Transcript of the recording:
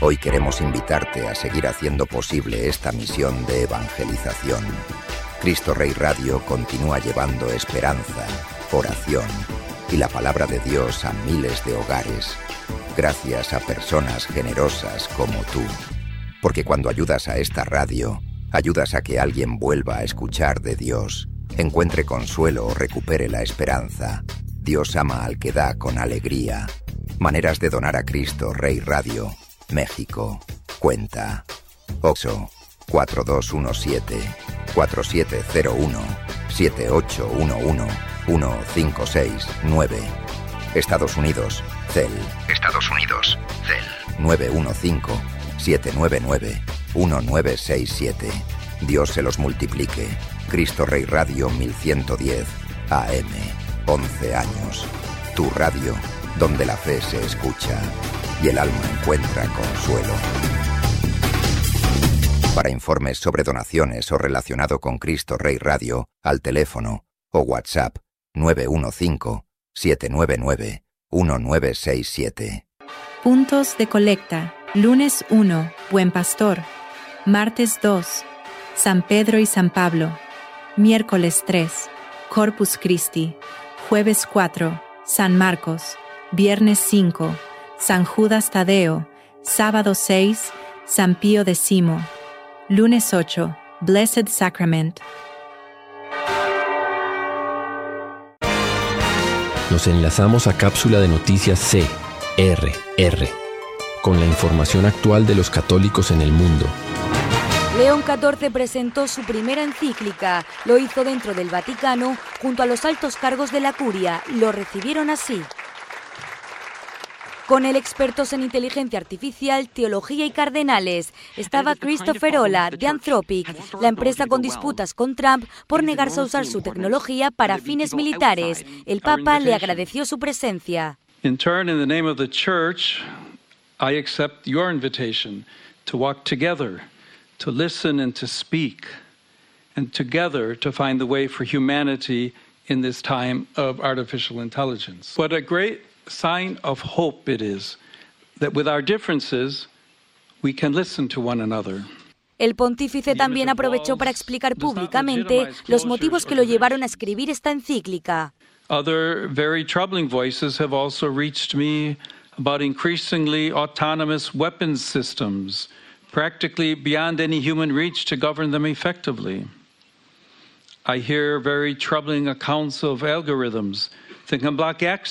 Hoy queremos invitarte a seguir haciendo posible esta misión de evangelización. Cristo Rey Radio continúa llevando esperanza, oración y la palabra de Dios a miles de hogares, gracias a personas generosas como tú. Porque cuando ayudas a esta radio, ayudas a que alguien vuelva a escuchar de Dios, encuentre consuelo o recupere la esperanza. Dios ama al que da con alegría. Maneras de donar a Cristo Rey Radio, México. Cuenta OXXO 4217-4801-7811-1569. Estados Unidos, CEL. 915-799-1967. Dios se los multiplique. Cristo Rey Radio 1110 AM. 11 años. Tu radio, donde la fe se escucha y el alma encuentra consuelo. Para informes sobre donaciones o relacionado con Cristo Rey Radio, al teléfono o WhatsApp 915-799-1967. Puntos de colecta. Lunes 1, Buen Pastor. Martes 2, San Pedro y San Pablo. Miércoles 3, Corpus Christi. Jueves 4, San Marcos. Viernes 5, San Judas Tadeo. Sábado 6, San Pío X. Lunes 8, Blessed Sacrament. Nos enlazamos a cápsula de noticias CRR, con la información actual de los católicos en el mundo. León XIV presentó su primera encíclica. Lo hizo dentro del Vaticano, junto a los altos cargos de la curia. Lo recibieron así. Con el expertos en inteligencia artificial, teología y cardenales. Estaba Christopher Olah, de Anthropic, la empresa con disputas con Trump por negarse a usar su tecnología para fines militares. El Papa le agradeció su presencia. In turn, in the name of the Church, I accept your invitation to walk together, to listen and to speak, and together to find the way for humanity in this time of artificial intelligence. What a great sign of hope it is that with our differences we can listen to one another. El pontífice también aprovechó para explicar públicamente los motivos que lo llevaron a escribir esta encíclica. Other very troubling voices have also reached me about increasingly autonomous weapons systems, practically beyond any human reach to govern them effectively. I hear very troubling accounts of algorithms that can block access